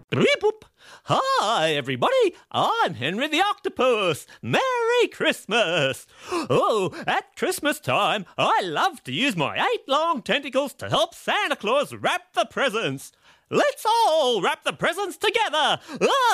Beep boop. Hi, everybody. I'm Henry the Octopus. Merry Christmas. Oh, at Christmas time, I love to use my 8 long tentacles to help Santa Claus wrap the presents. Let's all wrap the presents together.